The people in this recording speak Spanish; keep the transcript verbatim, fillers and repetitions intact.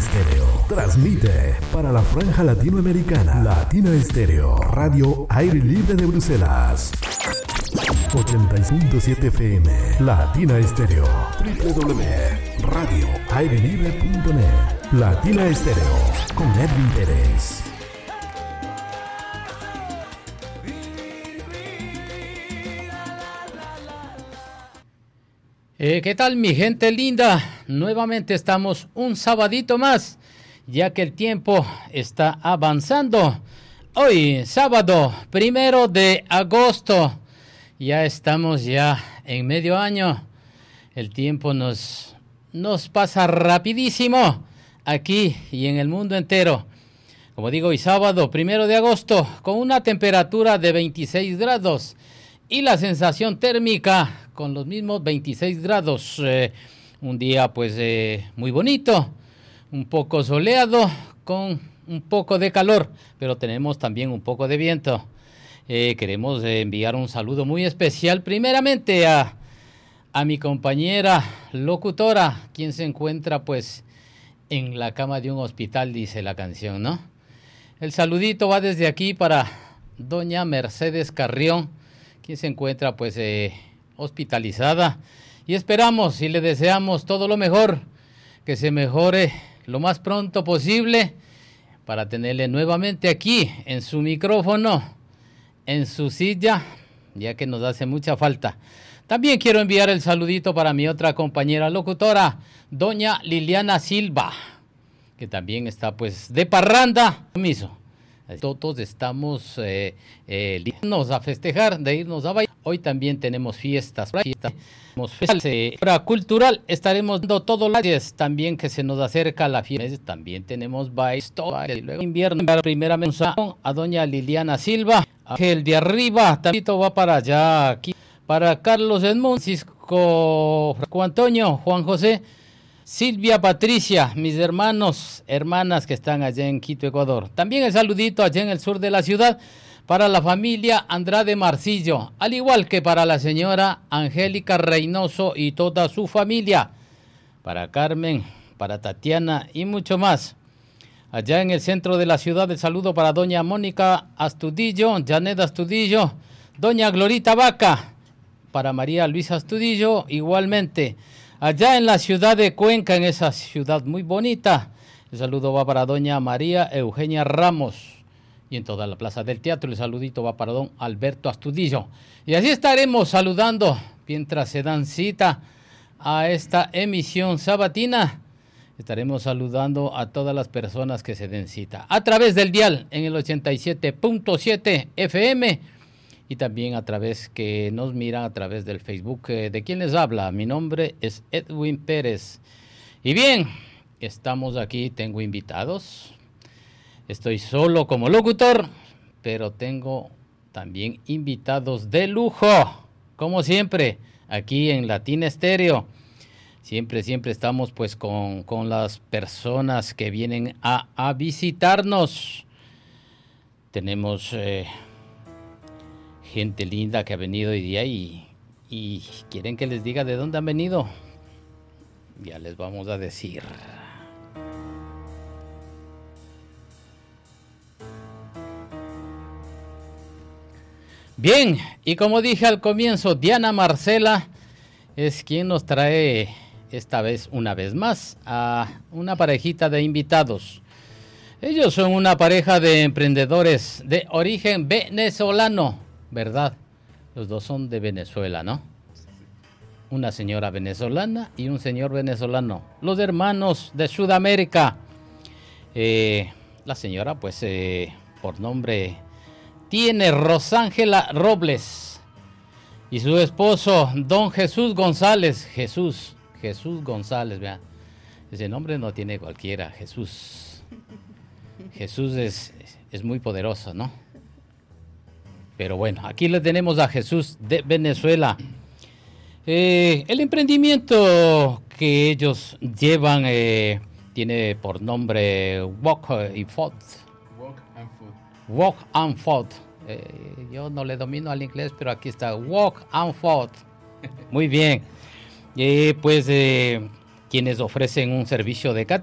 Estéreo transmite para la franja latinoamericana. Latina Estéreo, radio aire libre de Bruselas. ochenta y seis punto siete F M. Latina Estéreo. doble u doble u doble u punto radio aire libre punto net. Latina Estéreo con Edwin Pérez. Eh, ¿Qué tal, mi gente linda? Nuevamente estamos un sabadito más, ya que el tiempo está avanzando. Hoy, sábado, primero de agosto, ya estamos ya en medio año. El tiempo nos, nos pasa rapidísimo aquí y en el mundo entero. Como digo, hoy sábado, primero de agosto, con una temperatura de veintiséis grados y la sensación térmica con los mismos veintiséis grados. Eh, un día pues eh, muy bonito, un poco soleado, con un poco de calor, pero tenemos también un poco de viento. Eh, queremos eh, enviar un saludo muy especial primeramente a, a mi compañera locutora, quien se encuentra pues en la cama de un hospital, dice la canción, ¿no? El saludito va desde aquí para doña Mercedes Carrión, quien se encuentra pues eh, hospitalizada, y esperamos y le deseamos todo lo mejor, que se mejore lo más pronto posible para tenerle nuevamente aquí en su micrófono, en su silla, ya que nos hace mucha falta. También quiero enviar el saludito para mi otra compañera locutora, doña Liliana Silva, que también está pues de parranda. Permiso. Todos estamos eh, eh, irnos a festejar, de irnos a bailar. Hoy también tenemos fiestas, fiestas eh, cultural. Estaremos dando todos los días también que se nos acerca la fiesta. También tenemos bailes, y luego invierno. Primeramente a doña Liliana Silva, Ángel de arriba, también va para allá, aquí, para Carlos Edmund, Francisco Antonio, Juan José, Silvia, Patricia, mis hermanos, hermanas que están allá en Quito, Ecuador. También el saludito allá en el sur de la ciudad para la familia Andrade Marcillo, al igual que para la señora Angélica Reynoso y toda su familia, para Carmen, para Tatiana y mucho más. Allá en el centro de la ciudad, el saludo para doña Mónica Astudillo, Janet Astudillo, doña Glorita Vaca, para María Luisa Astudillo, igualmente. Allá en la ciudad de Cuenca, en esa ciudad muy bonita, el saludo va para doña María Eugenia Ramos. Y en toda la plaza del teatro, el saludito va para don Alberto Astudillo. Y así estaremos saludando mientras se dan cita a esta emisión sabatina. Estaremos saludando a todas las personas que se den cita a través del dial en el ochenta y siete punto siete F M. Y también a través que nos miran a través del Facebook. Eh, ¿De quién les habla? Mi nombre es Edwin Pérez. Y bien, estamos aquí, tengo invitados. Estoy solo como locutor, pero tengo también invitados de lujo. Como siempre, aquí en Latina Estéreo. Siempre, siempre estamos pues con, con las personas que vienen a, a visitarnos. Tenemos... Eh, gente linda que ha venido hoy día y, y quieren que les diga de dónde han venido. Ya les vamos a decir. Bien, y como dije al comienzo, Diana Marcela es quien nos trae esta vez, una vez más, a una parejita de invitados. Ellos son una pareja de emprendedores de origen venezolano. ¿Verdad? Los dos son de Venezuela, ¿no? Una señora venezolana y un señor venezolano. Los hermanos de Sudamérica. Eh, la señora, pues, eh, por nombre, tiene Rosángela Robles. Y su esposo, don Jesús González. Jesús, Jesús González, vean. Ese nombre no tiene cualquiera, Jesús. Jesús es, es muy poderoso, ¿no? Pero bueno, aquí le tenemos a Jesús de Venezuela. Eh, el emprendimiento que ellos llevan eh, tiene por nombre Walk y Food. Walk and Food. Walk and Food. Eh, yo no le domino al inglés, pero aquí está Walk and Food. Muy bien. Eh, pues eh, quienes ofrecen un servicio de catering